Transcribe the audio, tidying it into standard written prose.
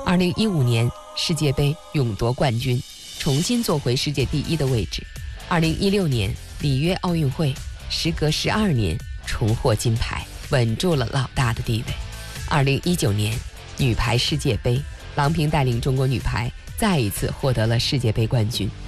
2015年世界杯勇夺冠军，重新坐回世界第一的位置。2016年里约奥运会，时隔12年重获金牌，稳住了老大的地位。2019年女排世界杯，郎平带领中国女排再一次获得了世界杯冠军。